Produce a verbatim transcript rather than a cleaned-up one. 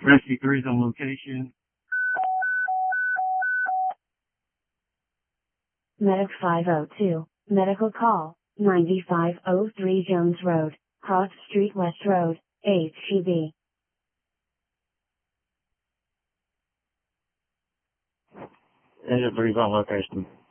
Rescue three is on location. Medic five oh two, medical call, ninety-five oh three Jones Road, Cross Street West Road, H E B. Agent three is on location.